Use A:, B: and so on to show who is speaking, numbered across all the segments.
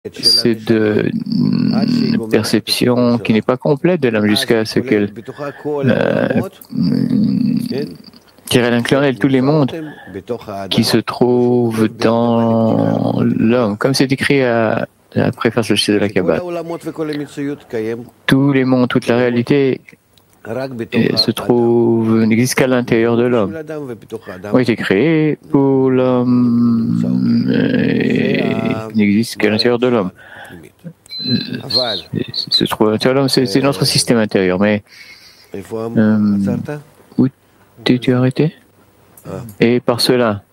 A: c'est de perception qui n'est pas complète de l'âme jusqu'à ce qu'elle inclure tous les mondes qui se trouvent dans l'homme, comme c'est écrit à la préface de la Kabbale. Tous les mondes, toute la réalité n'existe qu'à l'intérieur de l'homme, ont été créés pour l'homme et n'existe qu'à l'intérieur de l'homme. Se trouve à l'intérieur de l'homme, c'est notre système intérieur. Mais où t'es-tu arrêté? Et par cela,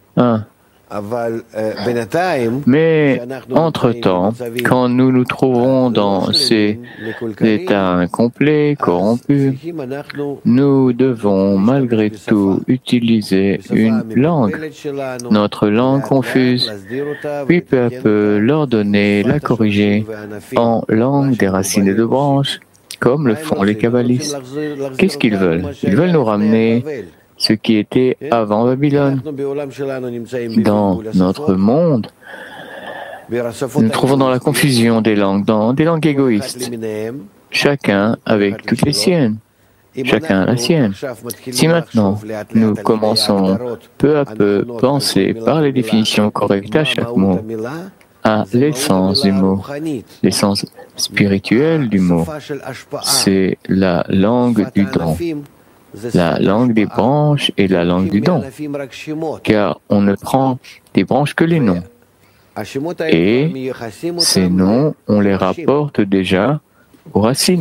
A: mais entre-temps, quand nous nous trouvons dans ces états incomplets, corrompus, nous devons malgré tout utiliser une langue, notre langue confuse, puis peu à peu l'ordonner, la corriger en langue des racines et de branches, comme le font les kabbalistes. Qu'est-ce qu'ils veulent? Ils veulent nous ramener ce qui était avant Babylone. Dans notre monde, nous nous trouvons dans la confusion des langues, dans des langues égoïstes, chacun avec toutes les siennes, chacun la sienne. Si maintenant nous commençons peu à peu penser par les définitions correctes à chaque mot, à l'essence du mot, l'essence spirituelle du mot, c'est la langue du don. La langue des branches et la langue du don, car on ne prend des branches que les noms. Et ces noms, on les rapporte déjà aux racines.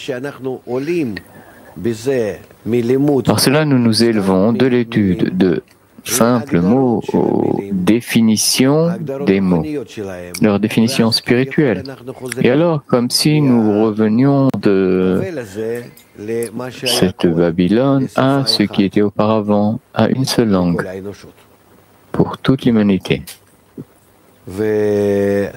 A: Par cela, nous nous élevons de l'étude de simples mots aux définitions des mots, leur définition spirituelle. Et alors, comme si nous revenions de cette Babylone à ce qui était auparavant, à une seule langue pour toute l'humanité. Et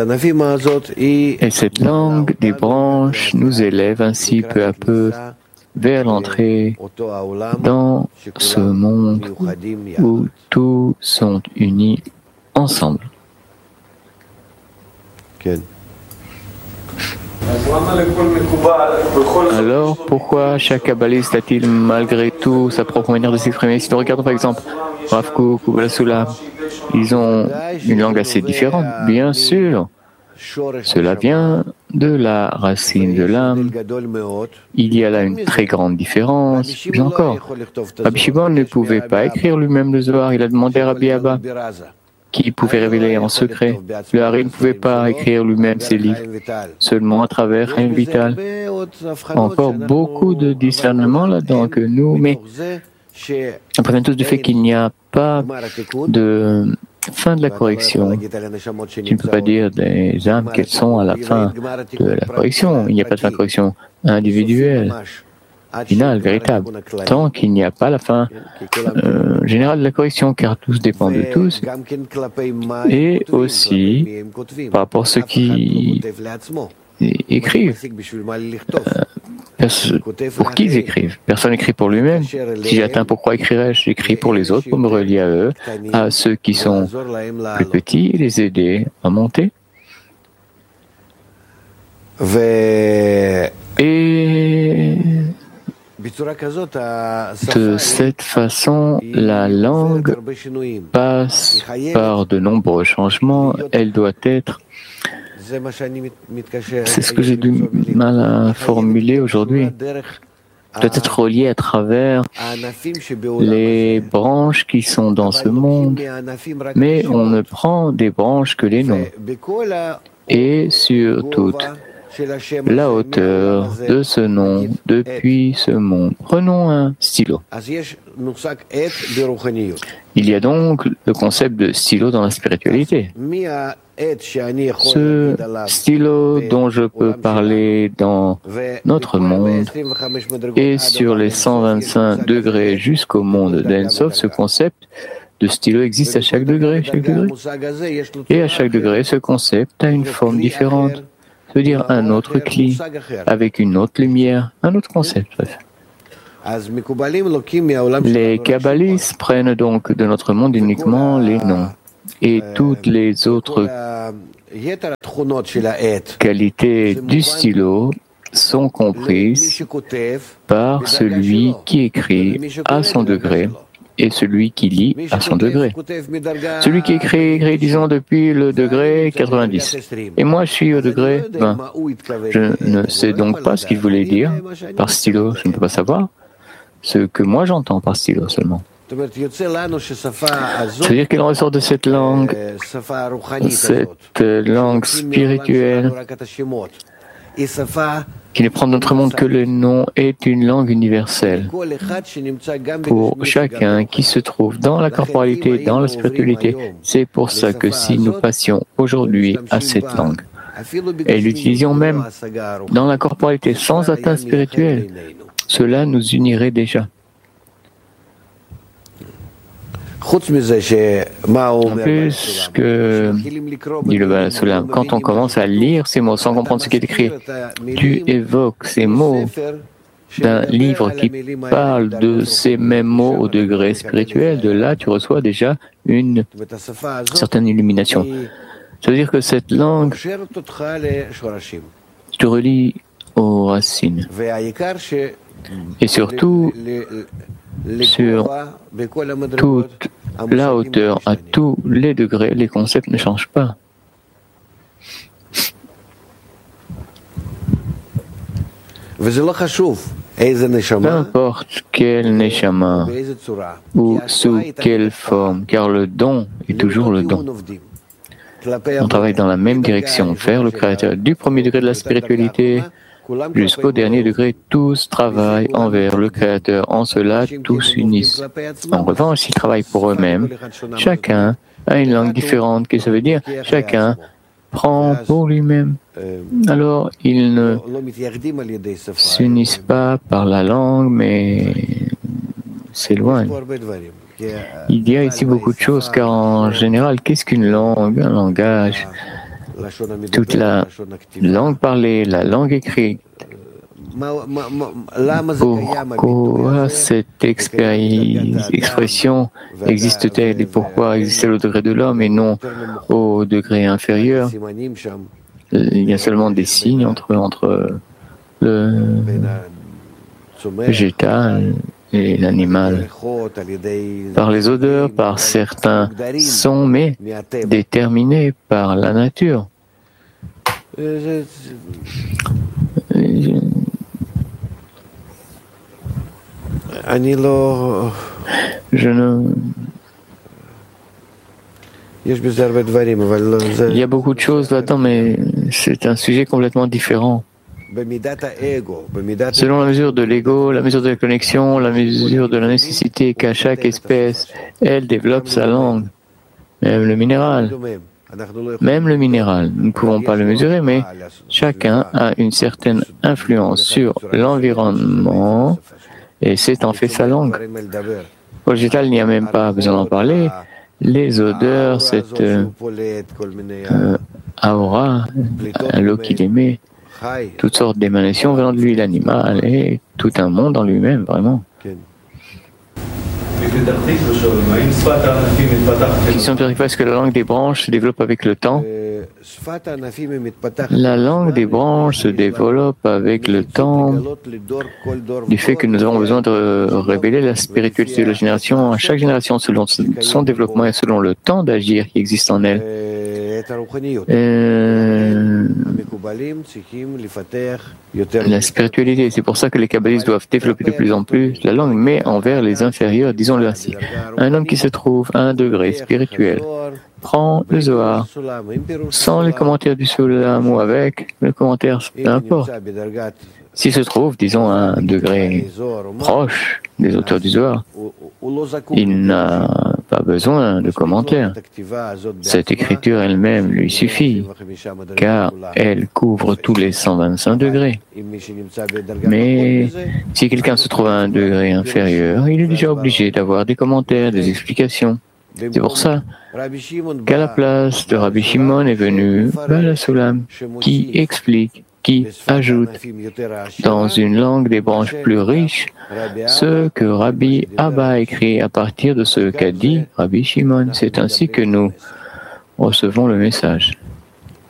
A: cette langue des branches nous élève ainsi peu à peu vers l'entrée dans ce monde où tous sont unis ensemble. Alors, pourquoi chaque kabbaliste a-t-il malgré tout sa propre manière de s'exprimer? Si nous regardons par exemple Rav Kook ou Baal Sulam, ils ont une langue assez différente, bien sûr. Cela vient de la racine de l'âme. Il y a là une très grande différence. Plus encore, Rabbi Shimon ne pouvait pas écrire lui-même le Zohar. Il a demandé à Rabbi Abba, qui pouvait révéler en secret. Le Hari ne pouvait pas écrire lui-même ses livres, seulement à travers Chaim Vital. Encore beaucoup de discernement là-dedans que nous, mais apprenons tous du fait qu'il n'y a pas de fin de la correction. Tu ne peux pas dire des âmes qu'elles sont à la fin de la correction. Il n'y a pas de fin de correction individuelle, finale, véritable. Tant qu'il n'y a pas la fin générale de la correction, car tous dépendent de tous. Et aussi, par rapport à ceux qui écrivent, pour qui ils écrivent? Personne n'écrit pour lui-même. Si j'atteins, pourquoi écrirais-je? J'écris pour les autres, pour me relier à eux, à ceux qui sont plus petits, et les aider à monter. Et de cette façon, la langue passe par de nombreux changements. Elle doit être... C'est ce que j'ai du mal à formuler aujourd'hui. Doit être relié à travers les branches qui sont dans ce monde, mais on ne prend des branches que les noms. Et sur toute la hauteur de ce nom depuis ce monde. Prenons un stylo. Il y a donc le concept de stylo dans la spiritualité. Ce stylo dont je peux parler dans notre monde et sur les 125 degrés jusqu'au monde d'Ensof, ce concept de stylo existe à chaque degré. Et à chaque degré, ce concept a une forme différente. C'est-à-dire un autre cli, avec une autre lumière, un autre concept, bref. Les kabbalistes prennent donc de notre monde uniquement les noms. Et toutes les autres qualités du stylo sont comprises par celui qui écrit à son degré et celui qui lit à son degré. Celui qui écrit, disons, depuis le degré 90. Et moi, je suis au degré 20. Je ne sais donc pas ce qu'il voulait dire par stylo. Je ne peux pas savoir ce que moi j'entends par stylo seulement. C'est-à-dire qu'il en ressort de cette langue spirituelle, qui ne prend notre monde que le nom, est une langue universelle pour chacun qui se trouve dans la corporalité, dans la spiritualité. C'est pour ça que si nous passions aujourd'hui à cette langue et l'utilisions même dans la corporalité sans atteinte spirituelle, cela nous unirait déjà. En plus que, dit le Baal Sulam, quand on commence à lire ces mots sans comprendre ce qui est écrit, tu évoques ces mots d'un livre qui parle de ces mêmes mots au degré spirituel. De là, tu reçois déjà une certaine illumination. Ça veut dire que cette langue te relie aux racines. Et surtout, sur toute la hauteur, à tous les degrés, les concepts ne changent pas. Peu importe quel neshama ou sous quelle forme, car le don est toujours le don. On travaille dans la même direction vers le Créateur. Du premier degré de la spiritualité jusqu'au dernier degré, tous travaillent envers le Créateur. En cela, tous s'unissent. En revanche, s'ils travaillent pour eux-mêmes, chacun a une langue différente. Qu'est-ce que ça veut dire? Chacun prend pour lui-même. Alors, ils ne s'unissent pas par la langue, mais s'éloignent. Il y a ici beaucoup de choses, car en général, qu'est-ce qu'une langue? Un langage. Toute la langue parlée, la langue écrite. Pourquoi cette expression existe-t-elle et pourquoi existe-t-elle au degré de l'homme et non au degré inférieur? Il y a seulement des signes entre le végétal et l'animal, par les odeurs, par certains sons, mais déterminés par la nature. Je ne... Il y a beaucoup de choses là-dedans, mais c'est un sujet complètement différent. Selon la mesure de l'ego, la mesure de la connexion, la mesure de la nécessité qu'a chaque espèce, elle développe sa langue. Même le minéral, nous ne pouvons pas le mesurer, mais chacun a une certaine influence sur l'environnement et c'est en fait sa langue. Au végétal, il n'y a même pas besoin d'en parler. Les odeurs, cette aura, l'eau qu'il émet, toutes sortes d'émanations venant de lui, l'animal et tout un monde en lui-même, vraiment. Question de est-ce que la langue des branches se développe avec le temps? La langue des branches se développe avec le temps du fait que nous avons besoin de révéler la spiritualité de la génération à chaque génération selon son développement et selon le temps d'agir qui existe en elle. La spiritualité, c'est pour ça que les kabbalistes doivent développer de plus en plus la langue, mais envers les inférieurs, disons-le ainsi. Un homme qui se trouve à un degré spirituel prend le Zohar sans les commentaires du Sulam ou avec le commentaire, peu importe. S'il se trouve, disons, à un degré proche des auteurs du Zohar, il n'a pas besoin de commentaires. Cette écriture elle-même lui suffit, car elle couvre tous les 125 degrés. Mais si quelqu'un se trouve à un degré inférieur, il est déjà obligé d'avoir des commentaires, des explications. C'est pour ça qu'à la place de Rabbi Shimon est venu Baal Sulam, qui explique, qui ajoute dans une langue des branches plus riches ce que Rabbi Abba a écrit à partir de ce qu'a dit Rabbi Shimon. C'est ainsi que nous recevons le message.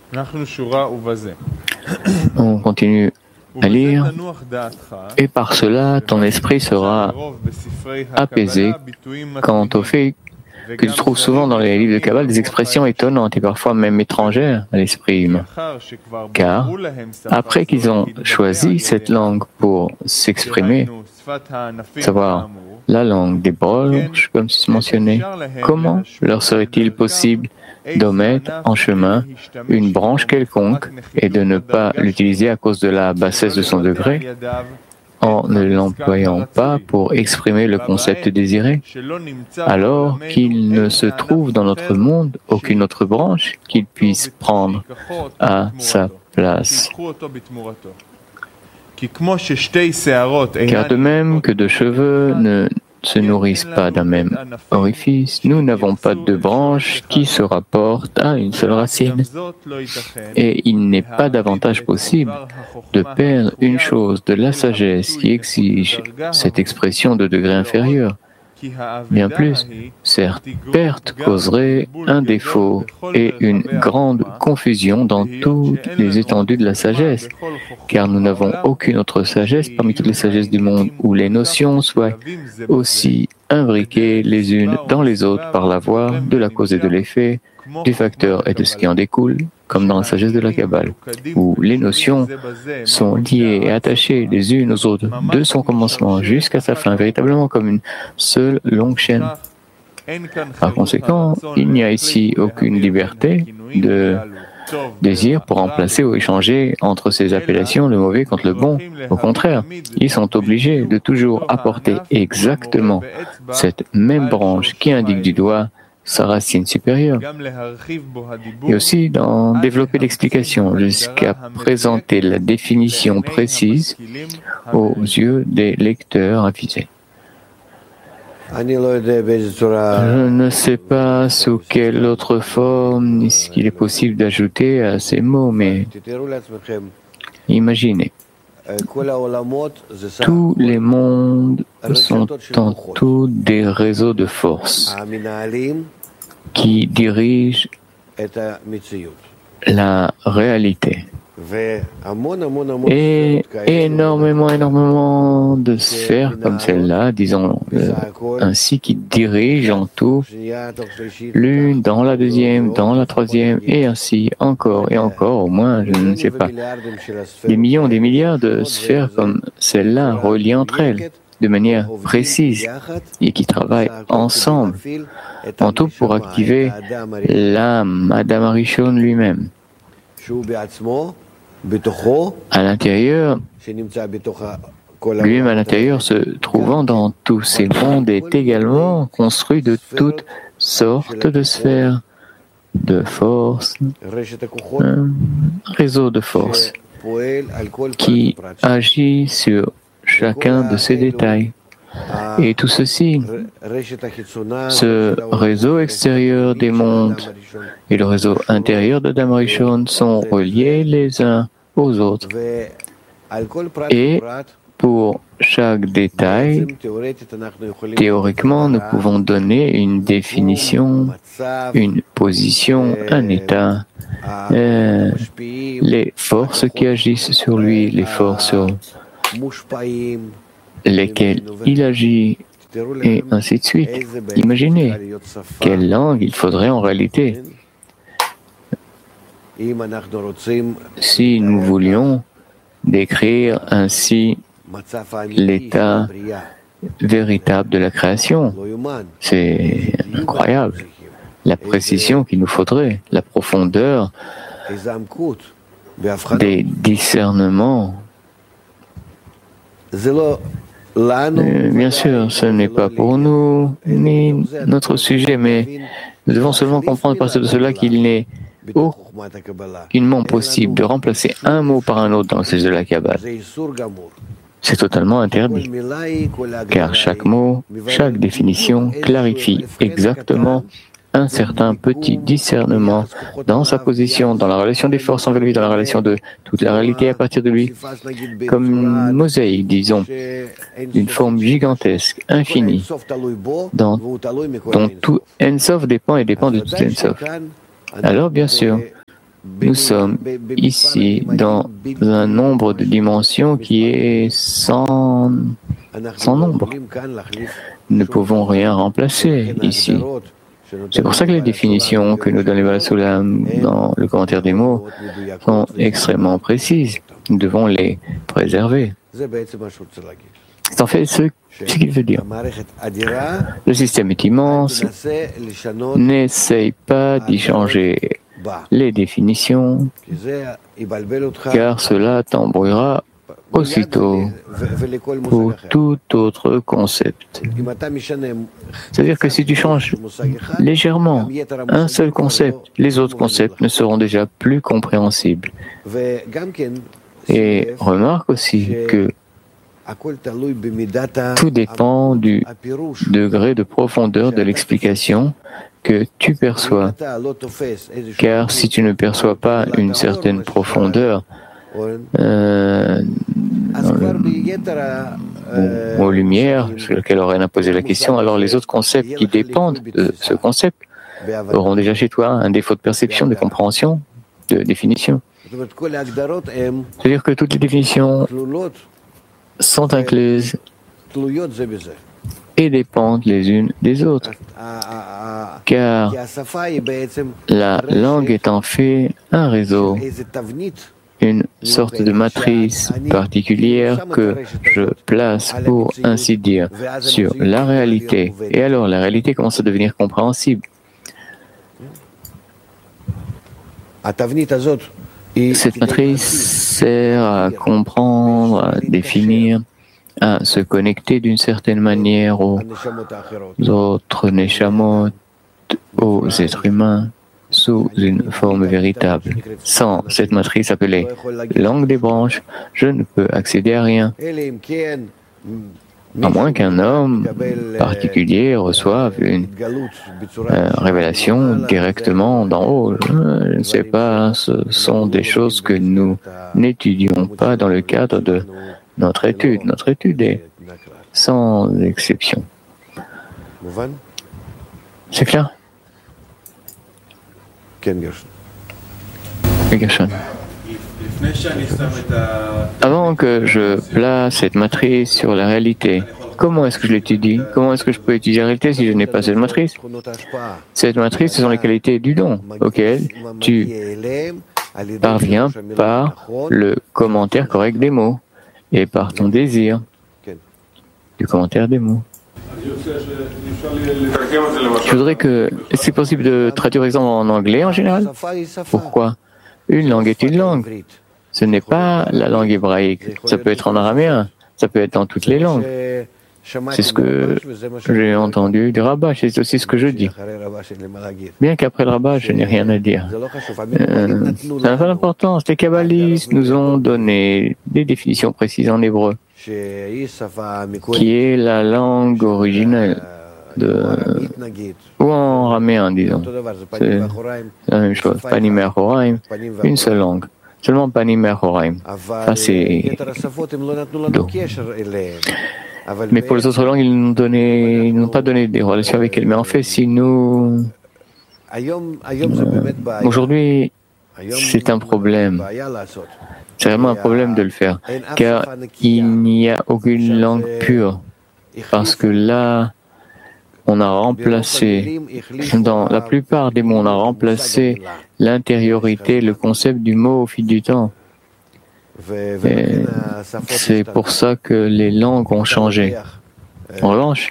A: On continue à lire. Et par cela, ton esprit sera apaisé quant au fait que tu trouves souvent dans les livres de Kabbale des expressions étonnantes et parfois même étrangères à l'esprit humain. Car, après qu'ils ont choisi cette langue pour s'exprimer, savoir la langue des branches, comme c'est mentionné, comment leur serait-il possible d'omettre en chemin une branche quelconque et de ne pas l'utiliser à cause de la bassesse de son degré, en ne l'employant pas pour exprimer le concept désiré, alors qu'il ne se trouve dans notre monde aucune autre branche qu'il puisse prendre à sa place. Car de même que deux cheveux ne se nourrissent pas d'un même orifice, nous n'avons pas deux branches qui se rapportent à une seule racine. Et il n'est pas davantage possible de perdre une chose de la sagesse qui exige cette expression de degré inférieur. Bien plus, cette perte causerait un défaut et une grande confusion dans toutes les étendues de la sagesse, car nous n'avons aucune autre sagesse parmi toutes les sagesses du monde où les notions soient aussi imbriquées les unes dans les autres par la voie de la cause et de l'effet, du facteur et de ce qui en découle, comme dans la sagesse de la Kabbale, où les notions sont liées et attachées les unes aux autres de son commencement jusqu'à sa fin, véritablement comme une seule longue chaîne. Par conséquent, il n'y a ici aucune liberté de désir pour remplacer ou échanger entre ces appellations le mauvais contre le bon. Au contraire, ils sont obligés de toujours apporter exactement cette même branche qui indique du doigt sa racine supérieure, et aussi d'en développer l'explication jusqu'à présenter la définition précise aux yeux des lecteurs avisés. Je ne sais pas sous quelle autre forme il est possible d'ajouter à ces mots, mais imaginez, tous les mondes sont en tout des réseaux de force qui dirigent la réalité. Et énormément de sphères comme celle-là, disons ainsi, qui dirigent en tout l'une dans la deuxième, dans la troisième, et ainsi encore et encore, au moins, je ne sais pas, des millions, des milliards de sphères comme celle-là reliées entre elles de manière précise et qui travaillent ensemble, en tout pour activer l'âme, Adam Arishon lui-même. À l'intérieur, lui-même à l'intérieur, se trouvant dans tous ces mondes, est également construit de toutes sortes de sphères, de forces, un réseau de forces qui agit sur chacun de ces détails. Et tout ceci, ce réseau extérieur des mondes et le réseau intérieur de Adam Rishon sont reliés les uns aux autres. Et pour chaque détail, théoriquement, nous pouvons donner une définition, une position, un état, les forces qui agissent sur lui, les forces sur lesquelles il agit, et ainsi de suite. Imaginez quelle langue il faudrait en réalité. Si nous voulions décrire ainsi l'état véritable de la création, c'est incroyable. La précision qu'il nous faudrait, la profondeur des discernements. Bien sûr, ce n'est pas pour nous ni notre sujet, mais nous devons seulement comprendre à partir de cela qu'il n'est aucunement possible de remplacer un mot par un autre dans le sujet de la Kabbale. C'est totalement interdit, car chaque mot, chaque définition clarifie exactement un certain petit discernement dans sa position, dans la relation des forces envers lui, dans la relation de toute la réalité à partir de lui, comme une mosaïque, disons, d'une forme gigantesque, infinie, dont tout Ensof dépend et dépend de tout Ensof. Alors, bien sûr, nous sommes ici dans un nombre de dimensions qui est sans nombre. Nous ne pouvons rien remplacer ici. C'est pour ça que les définitions que nous donne les Balasoulam dans le commentaire des mots sont extrêmement précises. Nous devons les préserver. C'est en fait ce qu'il veut dire. Le système est immense. N'essaye pas d'y changer les définitions, car cela t'embrouillera aussitôt pour tout autre concept. C'est-à-dire que si tu changes légèrement un seul concept, les autres concepts ne seront déjà plus compréhensibles. Et remarque aussi que tout dépend du degré de profondeur de l'explication que tu perçois. Car si tu ne perçois pas une certaine profondeur aux lumières sur lesquelles Oren a posé la question, alors les autres concepts qui dépendent de ce concept auront déjà chez toi un défaut de perception, de compréhension, de définition. C'est-à-dire que toutes les définitions sont incluses et dépendent les unes des autres. Car la langue est en fait un réseau, une sorte de matrice particulière que je place, pour ainsi dire, sur la réalité. Et alors la réalité commence à devenir compréhensible. Cette matrice sert à comprendre, à définir, à se connecter d'une certaine manière aux autres neshamot, aux êtres humains, sous une forme véritable. Sans cette matrice appelée langue des branches, je ne peux accéder à rien. À moins qu'un homme particulier reçoive une révélation directement d'en haut. Je ne sais pas, ce sont des choses que nous n'étudions pas dans le cadre de notre étude. Notre étude est sans exception. C'est clair? Gershon. Avant que je place cette matrice sur la réalité, comment est-ce que je l'étudie? Comment est-ce que je peux étudier la réalité si je n'ai pas cette matrice? Cette matrice, ce sont les qualités du don auxquelles tu parviens par le commentaire correct des mots et par ton désir du commentaire des mots. Je voudrais que, est-ce c'est possible de traduire par exemple en anglais en général? Pourquoi? Une langue est une langue. Ce n'est pas la langue hébraïque. Ça peut être en araméen, ça peut être dans toutes les langues. C'est ce que j'ai entendu du rabbin, c'est aussi ce que je dis. Bien qu'après le rabbin, je n'ai rien à dire. Ça n'a pas d'importance. Les kabbalistes nous ont donné des définitions précises en hébreu, qui est la langue originelle. Ou en araméen, disons. C'est la même chose. Panim et Achoraim, une seule langue. Seulement Panim et Achoraim. Ça, c'est d'eau. Mais pour les autres langues, ils n'ont pas donné des relations avec elles. Mais en fait, si nous... Aujourd'hui, c'est un problème. C'est vraiment un problème de le faire. Car il n'y a aucune langue pure. Parce que là, on a remplacé, dans la plupart des mots, on a remplacé l'intériorité, le concept du mot au fil du temps. Et c'est pour ça que les langues ont changé. En revanche,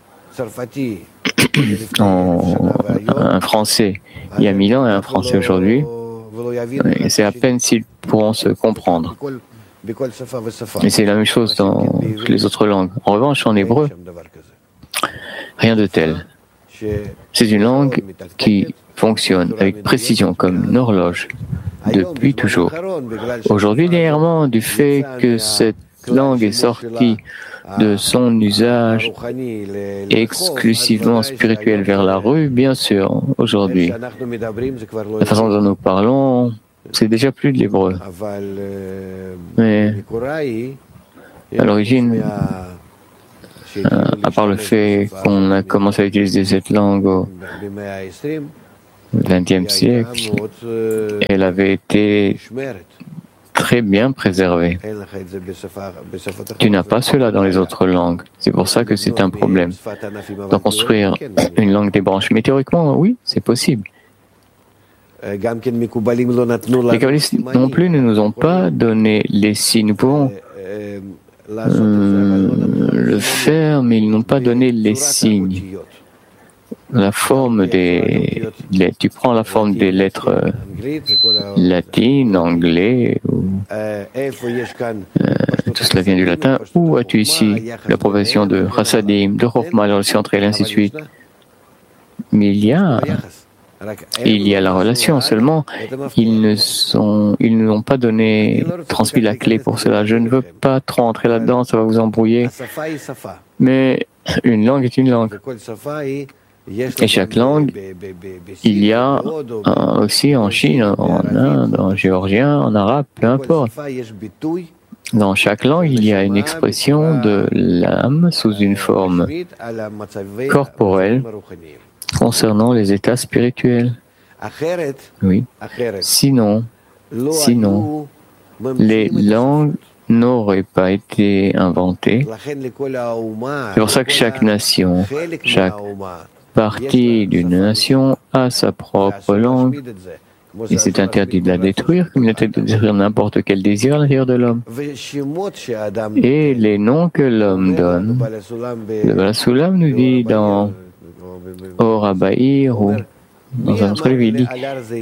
A: un Français il y a 1000 ans et un Français aujourd'hui, c'est à peine s'ils pourront se comprendre. Et c'est la même chose dans toutes les autres langues. En revanche, en hébreu, rien de tel. C'est une langue qui fonctionne avec précision comme une horloge depuis toujours. Aujourd'hui, dernièrement, du fait que cette langue est sortie de son usage exclusivement spirituel vers la rue, bien sûr, aujourd'hui, la façon dont nous parlons, c'est déjà plus de l'hébreu. Mais à l'origine, à part le fait qu'on a commencé à utiliser cette langue XXe siècle, elle avait été très bien préservée. Tu n'as pas cela dans les autres langues. C'est pour ça que c'est un problème. D'en construire une langue des branches. Mais théoriquement, oui, c'est possible. Les kabbalistes non plus ne nous ont pas donné les signes. Nous pouvons le faire, mais ils n'ont pas donné les signes. La forme des lettres. Tu prends la forme des lettres latines, anglais, tout cela vient du latin. Où as-tu ici la profession de Chassadim, de Chokhmah, la relation entre elles, et ainsi de suite? Mais il y a la relation seulement. Ils ne nous ont pas transmis la clé pour cela. Je ne veux pas trop entrer là-dedans, ça va vous embrouiller. Mais une langue est une langue. Et chaque langue, il y a aussi en Chine, en Inde, en géorgien, en arabe, peu importe. Dans chaque langue, il y a une expression de l'âme sous une forme corporelle concernant les états spirituels. Oui. Sinon, les langues n'auraient pas été inventées. C'est pour ça que chaque nation, chaque partie d'une nation a sa propre langue. Et c'est interdit de la détruire, comme il est interdit de détruire n'importe quel désir à l'intérieur de l'homme. Et les noms que l'homme donne, le Baal Sulam nous dit dans Or Abaïr ou dans un autre livre, il dit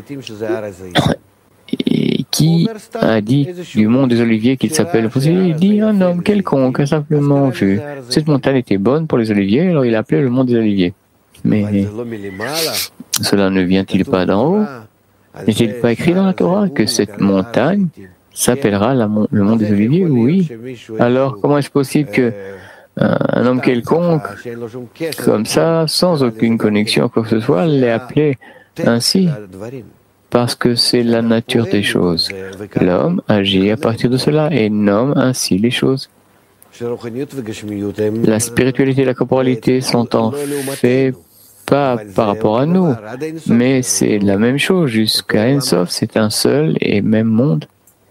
A: qui a dit du mont des Oliviers qu'il s'appelle. Il dit un homme quelconque a simplement vu. Cette montagne était bonne pour les oliviers, alors il a appelé le mont des Oliviers. Mais cela ne vient-il pas d'en haut? N'est-il pas écrit dans la Torah que cette montagne s'appellera le mont des Oliviers? Oui. Alors comment est-ce possible que un homme quelconque, comme ça, sans aucune connexion à quoi que ce soit, l'ait appelé ainsi? Parce que c'est la nature des choses. L'homme agit à partir de cela et nomme ainsi les choses. La spiritualité et la corporalité sont en fait pas par rapport à nous, mais c'est la même chose. Jusqu'à Ensof, c'est un seul et même monde.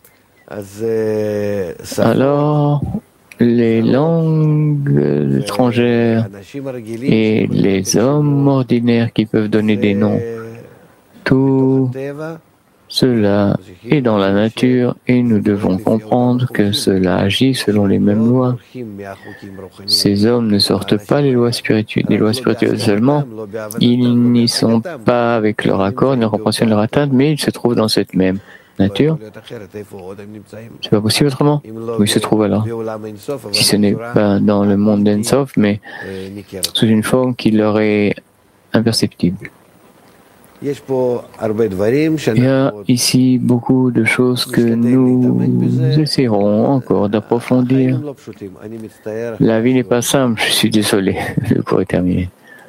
A: Alors, les langues étrangères et les hommes ordinaires qui peuvent donner des noms, tout cela est dans la nature et nous devons comprendre que cela agit selon les mêmes lois. Ces hommes ne sortent pas des lois spirituelles seulement. Ils n'y sont pas avec leur accord, leur compréhension de leur atteinte, mais ils se trouvent dans cette même nature. C'est pas possible autrement? Où ils se trouvent alors? Si ce n'est pas dans le monde d'Ensof, mais sous une forme qui leur est imperceptible. Il y a ici beaucoup de choses que nous essaierons encore d'approfondir. La vie n'est pas simple, je suis désolé, le cours est terminé.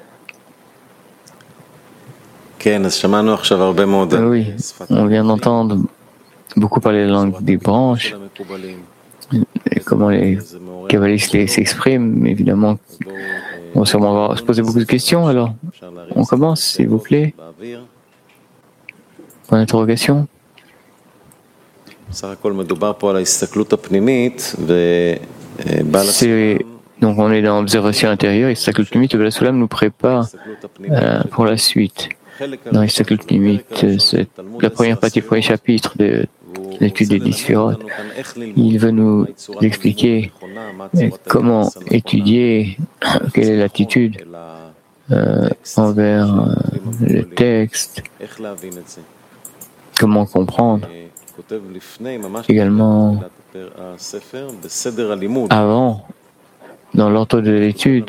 A: Oui, on vient d'entendre beaucoup parler la langue des branches, et comment les kabbalistes s'expriment. Évidemment, on va sûrement se poser beaucoup de questions, alors on commence, s'il vous plaît. Point d'interrogation. Donc on est dans l'observation intérieure et Istaklut Pnimit, le Baal Sulam nous prépare pour la suite. Dans Istaklut Pnimit, c'est la première partie, le premier chapitre de l'étude des 10 Sphirot. Il veut nous expliquer comment étudier, quelle est l'attitude envers le texte, comment comprendre. Également, avant, dans l'ordre de l'étude,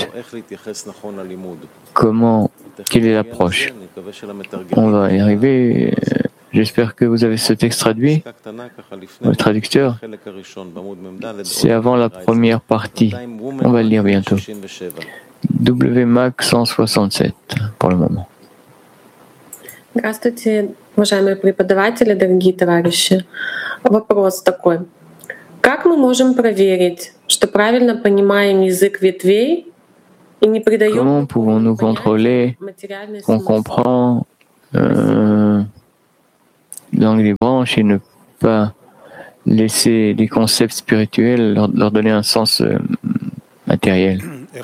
A: quelle est l'approche? On va y arriver. J'espère que vous avez ce texte traduit. Le traducteur, c'est avant la première partie. On va le lire bientôt. WMAC 167 pour le moment.
B: Здравствуйте, уважаемые преподаватели, дорогие товарищи. Вопрос такой. Как мы можем проверить, что правильно понимаем язык ветвей и не придаем...
A: Comment pouvons-nous contrôler qu'on comprend langue des branches et ne pas laisser des concepts spirituels leur donner un sens matériel.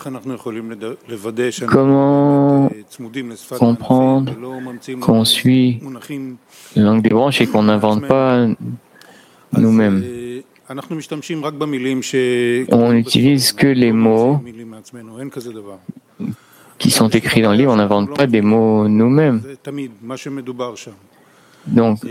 A: Comment comprendre qu'on suit la langue des branches et qu'on n'invente pas nous-mêmes? On n'utilise que les mots qui sont écrits dans le livre, on n'invente pas des mots nous-mêmes. Donc,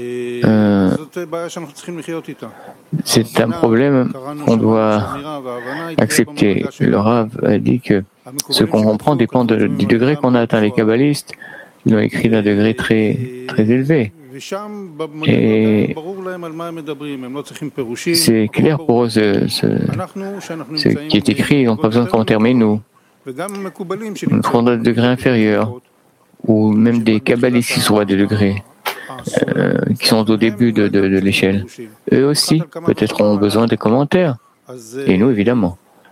A: c'est un problème qu'on doit accepter. Le Rav a dit que ce qu'on comprend dépend du degré qu'on a atteint. Les kabbalistes l'ont écrit d'un degré très, très élevé. Et c'est clair pour eux, ce qui est écrit, ils n'ont pas besoin de commentaires. Mais nous trouvons des degrés inférieurs, ou même des kabbalistes qui sont à des degrés qui sont au début de l'échelle. Eux aussi, peut-être, ont besoin des commentaires. Et nous, évidemment.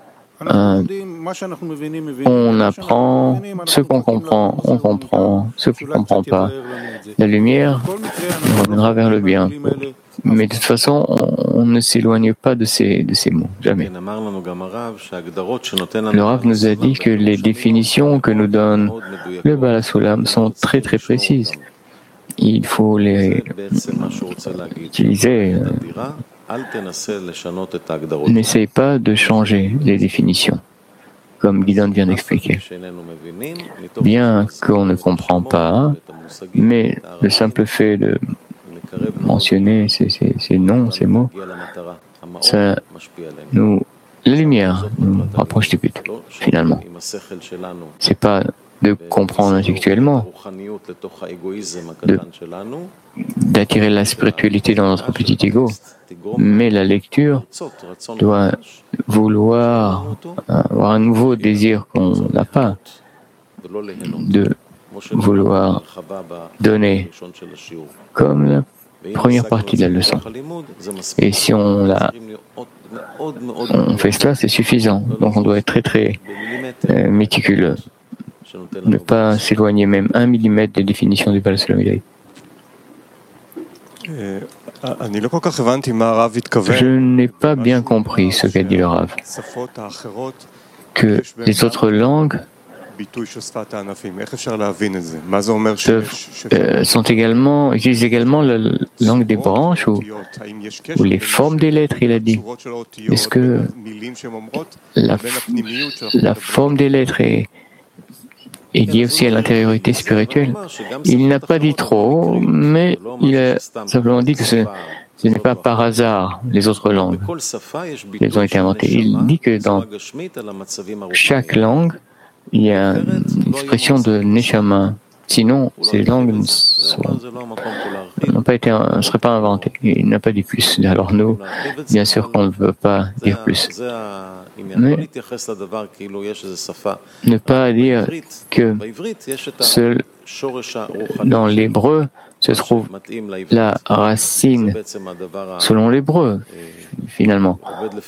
A: On apprend ce qu'on comprend, on comprend ce qu'on ne comprend pas. La lumière nous ramènera vers le bien. Mais de toute façon, on ne s'éloigne pas de ces mots, jamais. Le Rav nous a dit que les définitions que nous donne le Baal HaSulam sont très très précises. Il faut les utiliser. N'essaye pas de changer les définitions, comme Guidon vient d'expliquer. Bien qu'on ne comprend pas, mais le simple fait de mentionner ces noms, ces mots, ça la lumière nous rapproche du but, finalement. C'est pas de comprendre intellectuellement, d'attirer la spiritualité dans notre petit ego, mais la lecture doit vouloir avoir un nouveau désir qu'on n'a pas, de vouloir donner, comme la première partie de la leçon. Et si on fait cela, c'est suffisant. Donc on doit être très très méticuleux. Ne pas s'éloigner même 1 millimètre des définitions du Baal HaSulam. Je n'ai pas bien compris ce qu'a dit le Rav, que les autres langues utilisent également la langue des branches ou les formes des lettres, il a dit. Est-ce que la forme des lettres est lié aussi à l'intériorité spirituelle? Il n'a pas dit trop, mais il a simplement dit que ce n'est pas par hasard les autres langues. Elles ont été inventées. Il dit que dans chaque langue, il y a une expression de Neshama. Sinon, ces langues ne seraient pas inventées. Il n'a pas dit plus. Alors nous, bien sûr qu'on ne veut pas dire plus. Mais ne pas dire que dans l'hébreu se trouve la racine selon l'hébreu, finalement.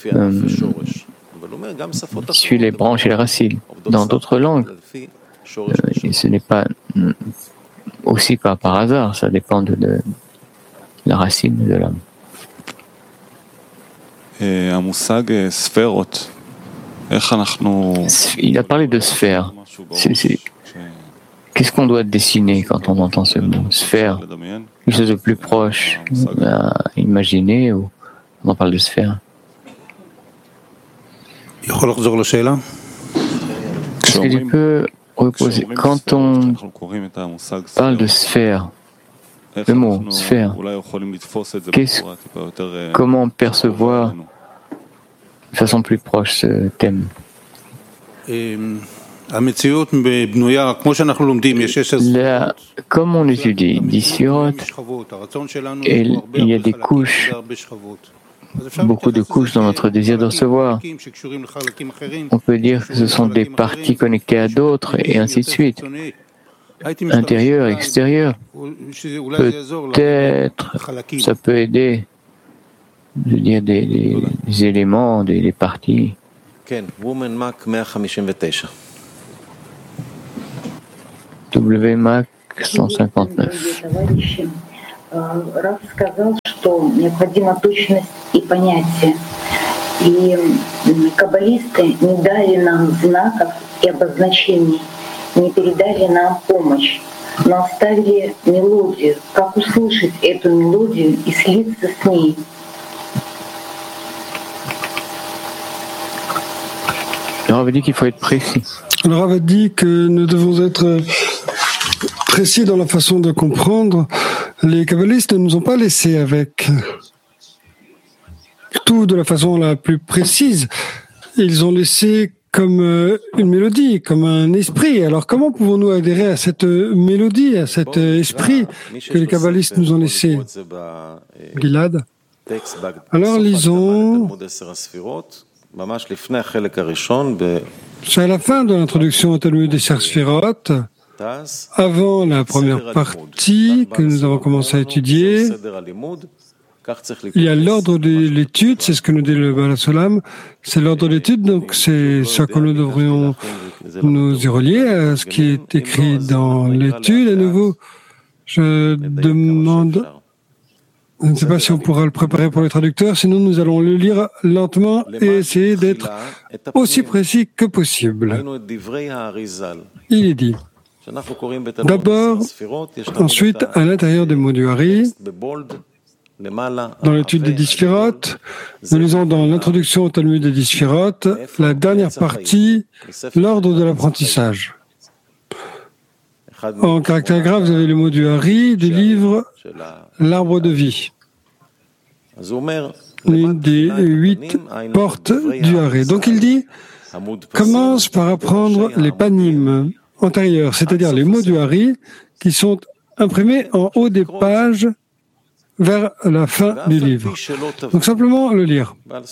A: Qui suit les branches et les racines. Dans d'autres langues, ce n'est pas aussi pas par hasard, ça dépend de la racine de l'homme. Il a parlé de sphère. Qu'est-ce qu'on doit dessiner quand on entend ce mot? Sphère, quelque chose de plus proche à imaginer, ou on parle de sphère? Est-ce que tu peux reposer? Quand on parle de sphère, le mot sphère, comment percevoir de façon plus proche ce thème? Comme on étudie d'Isirot, il y a des couches, beaucoup de couches dans notre désir de recevoir. On peut dire que ce sont des parties connectées à d'autres et ainsi de suite. Intérieur, extérieur. Peut-être, ça peut aider, je veux dire, des éléments, des parties. WMAC 159.
C: Рав сказал, что необходима точность и понятие. И каббалисты не дали нам знаков и обозначений, не передали нам помощь, но оставили мелодию. Как услышать эту мелодию и слиться с ней?
A: Le Rav dit qu'il faut être précis.
D: Le Rav dit que nous devons être précis dans la façon de comprendre. Les kabbalistes ne nous ont pas laissé avec tout de la façon la plus précise. Ils ont laissé comme une mélodie, comme un esprit. Alors comment pouvons-nous adhérer à cette mélodie, à cet esprit que les kabbalistes nous ont laissé? Gilad. Alors lisons. C'est à la fin de l'introduction au Talmud des Sphirot, avant la première partie que nous avons commencé à étudier. Il y a l'ordre de l'étude, c'est ce que nous dit le Baal HaSulam, c'est l'ordre d'étude, donc c'est ce que nous devrions nous y relier à ce qui est écrit dans l'étude. À nouveau, je demande, je ne sais pas si on pourra le préparer pour les traducteurs, sinon nous allons le lire lentement et essayer d'être aussi précis que possible. Il est dit, d'abord, ensuite, à l'intérieur des mots du Hari, dans l'étude des 10 Sphirot, nous lisons dans l'introduction au Talmud des 10 Sphirot, la dernière partie, l'ordre de l'apprentissage. En caractère grave, vous avez le mot du Hari du livre L'Arbre de vie, l'une des 8 portes du Hari. Donc il dit, commence par apprendre les panim antérieurs, c'est-à-dire les mots du Hari qui sont imprimés en haut des pages vers la fin du livre. Donc simplement le lire.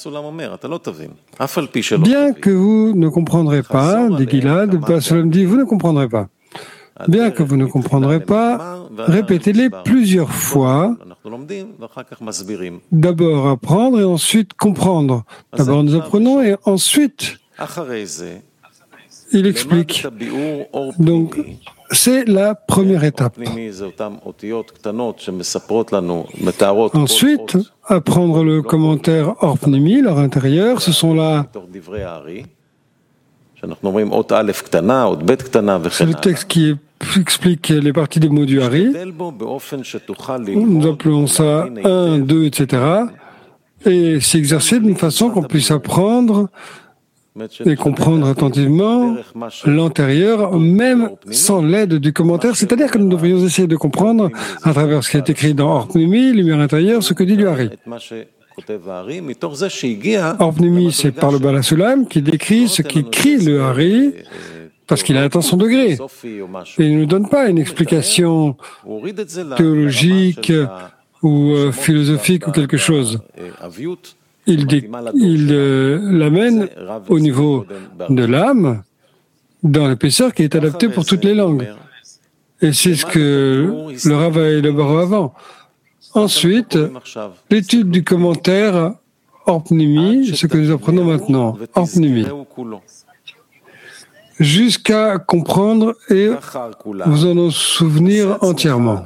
D: Bien que vous ne comprendrez pas, dit Gilad, Baal HaSulam dit, vous ne comprendrez pas. Bien que vous ne comprendrez pas, répétez-les plusieurs fois. D'abord apprendre et ensuite comprendre. D'abord nous apprenons et ensuite il explique. Donc, c'est la première étape. Ensuite, apprendre le commentaire Orpnimi, leur intérieur, ce sont là. C'est le texte qui explique les parties des mots du Hari. Nous appelons ça 1, 2, etc. Et s'exercer d'une façon qu'on puisse apprendre et comprendre attentivement l'antérieur, même sans l'aide du commentaire. C'est-à-dire que nous devrions essayer de comprendre, à travers ce qui est écrit dans Orpnimi, lumière intérieure, ce que dit le Hari. Orpnimi, c'est par le Baal HaSulam qui décrit ce qu'écrit le Hari, parce qu'il a atteint son degré. Et il ne nous donne pas une explication théologique ou philosophique ou quelque chose. Il l'amène au niveau de l'âme, dans l'épaisseur qui est adaptée pour toutes les langues. Et c'est ce que le Rav a élaboré avant. Ensuite, l'étude du commentaire Orpnimi, ce que nous apprenons maintenant, Orpnimi, jusqu'à comprendre et vous en souvenir entièrement.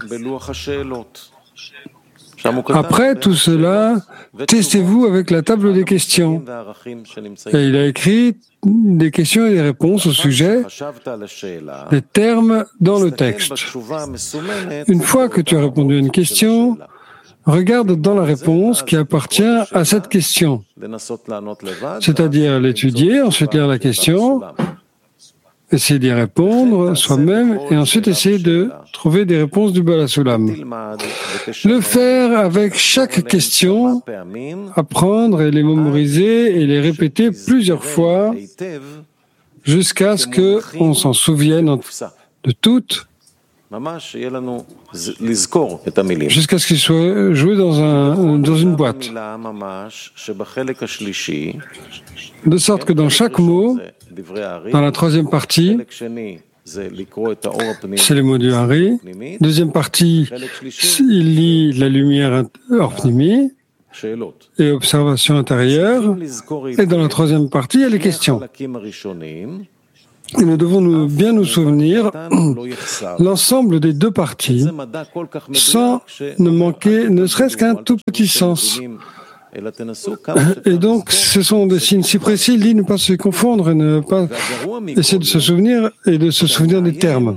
D: Après tout cela, testez-vous avec la table des questions. Et il a écrit des questions et des réponses au sujet des termes dans le texte. Une fois que tu as répondu à une question, regarde dans la réponse qui appartient à cette question. C'est-à-dire l'étudier, ensuite lire la question, essayer d'y répondre soi-même et ensuite essayer de trouver des réponses du Baal HaSulam. Le faire avec chaque question, apprendre et les mémoriser et les répéter plusieurs fois jusqu'à ce qu'on s'en souvienne de toutes, jusqu'à ce qu'il soit joué dans une boîte. De sorte que dans chaque mot, dans la troisième partie, c'est les mots du Hari. Deuxième partie, il lit la lumière Orpnimi et observation intérieure. Et dans la troisième partie, il y a les questions. Et nous devons bien nous souvenir l'ensemble des deux parties sans ne manquer ne serait-ce qu'un tout petit sens. Et donc, ce sont des signes si précis, il dit ne pas se confondre et ne pas essayer de se souvenir et de se souvenir des termes.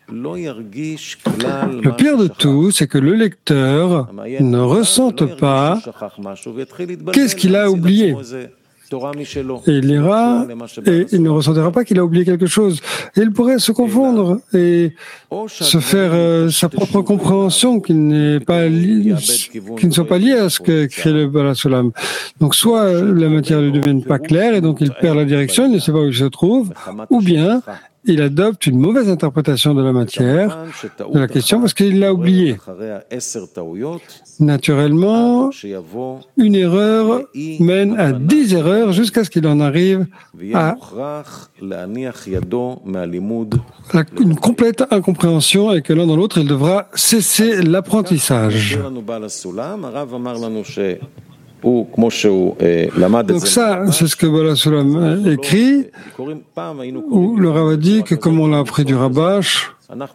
D: Le pire de tout, c'est que le lecteur ne ressente pas qu'est-ce qu'il a oublié. Et il lira et il ne ressentira pas qu'il a oublié quelque chose. Et il pourrait se confondre et se faire sa propre compréhension qui ne soit pas liée à ce que crée le Baal HaSulam. Donc soit la matière ne lui devient pas claire et donc il perd la direction, il ne sait pas où il se trouve, ou bien il adopte une mauvaise interprétation de la matière, de la question, parce qu'il l'a oublié. Naturellement, une erreur mène à 10 erreurs jusqu'à ce qu'il en arrive à une complète incompréhension et que l'un dans l'autre, il devra cesser l'apprentissage. Donc ça, c'est ce que Baal HaSulam écrit, où le Rav a dit que comme on l'a appris du Rabash,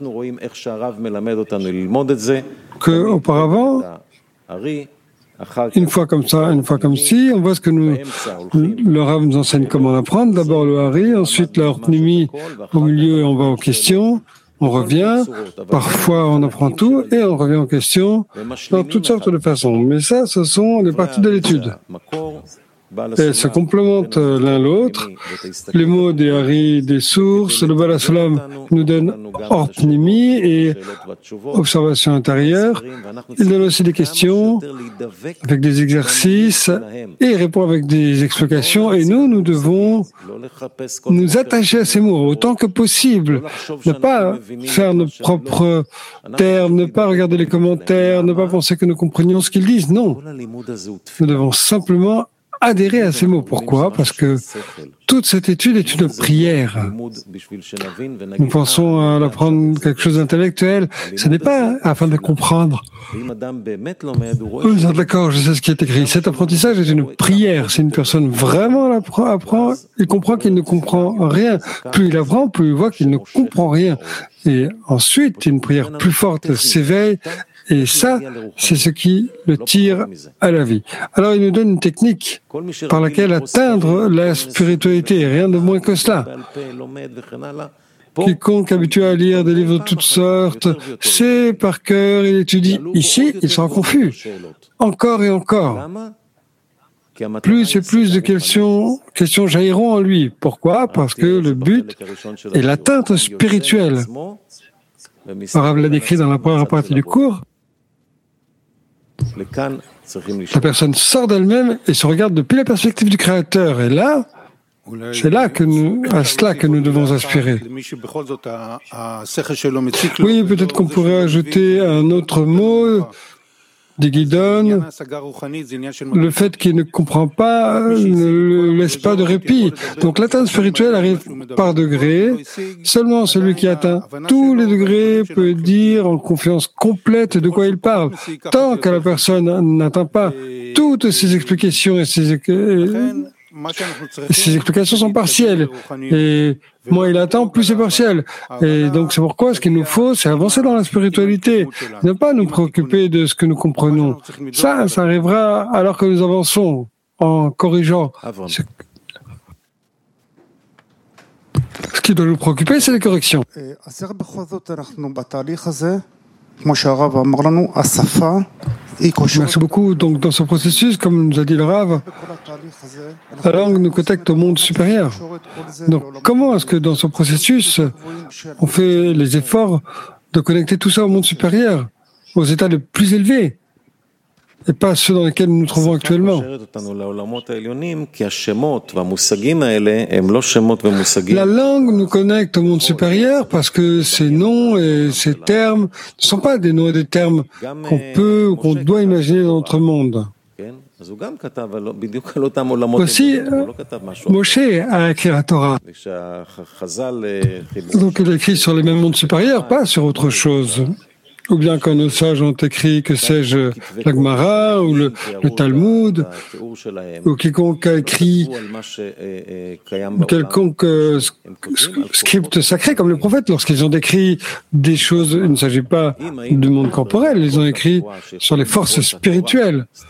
D: qu'auparavant, une fois comme ça, une fois comme ci, on voit ce que le Rav nous enseigne comment l'apprendre. D'abord le Hari, ensuite la Horpnimi au milieu et on va aux questions. On revient, parfois on apprend tout et on revient aux questions dans toutes sortes de façons. Mais ça, ce sont les parties de l'étude. Et elles se complémentent l'un l'autre. Les mots des Hari, des sources, le Baal HaSulam nous donne Orpnimi et observation intérieure. Il donne aussi des questions avec des exercices et il répond avec des explications. Et nous devons nous attacher à ces mots autant que possible. Ne pas faire nos propres termes, ne pas regarder les commentaires, ne pas penser que nous comprenions ce qu'ils disent. Non. Nous devons simplement adhérer à ces mots. Pourquoi? Parce que toute cette étude est une prière. Nous pensons à l'apprendre quelque chose d'intellectuel. Ce n'est pas afin de comprendre. Nous sommes d'accord, je sais ce qui est écrit. Cet apprentissage est une prière. Si une personne vraiment apprend, il comprend qu'il ne comprend rien. Plus il apprend, plus il voit qu'il ne comprend rien. Et ensuite, une prière plus forte s'éveille. Et ça, c'est ce qui le tire à la vie. Alors, il nous donne une technique par laquelle atteindre la spiritualité, rien de moins que cela. Quiconque habitué à lire des livres de toutes sortes, sait par cœur, il étudie. Ici, il sera confus. Encore et encore. Plus et plus de questions jailliront en lui. Pourquoi? Parce que le but est l'atteinte spirituelle. Rav l'a décrit dans la première partie du cours. La personne sort d'elle-même et se regarde depuis la perspective du Créateur. Et là, c'est à cela que nous devons aspirer. Oui, peut-être qu'on pourrait ajouter un autre mot, des guidons. Le fait qu'il ne comprend pas ne laisse pas de répit. Donc l'atteinte spirituelle arrive par degrés. Seulement celui qui atteint tous les degrés peut dire en confiance complète de quoi il parle. Tant que la personne n'atteint pas toutes ses explications et ses explications sont partielles. Et moins il attend, plus c'est partiel. Et donc c'est pourquoi ce qu'il nous faut, c'est avancer dans la spiritualité. Ne pas nous préoccuper de ce que nous comprenons. Ça arrivera alors que nous avançons en corrigeant. Ce qui doit nous préoccuper, c'est les corrections. Merci beaucoup. Donc, dans ce processus, comme nous a dit le Rav, la langue nous connecte au monde supérieur. Donc, comment est-ce que dans ce processus, on fait les efforts de connecter tout ça au monde supérieur, aux états les plus élevés, et pas ceux dans lesquels nous nous trouvons actuellement? La langue nous connecte au monde supérieur parce que ces noms et ces termes ne sont pas des noms et des termes qu'on peut ou qu'on doit imaginer dans notre monde. Aussi, Moshe a écrit la Torah. Donc il a écrit sur les mêmes mondes supérieurs, pas sur autre chose. Ou bien quand nos sages ont écrit, que sais-je, la Gemara ou le Talmud, ou quiconque a écrit quelconque script sacré, comme les prophètes, lorsqu'ils ont décrit des choses, il ne s'agit pas du monde corporel, ils ont écrit sur les forces spirituelles.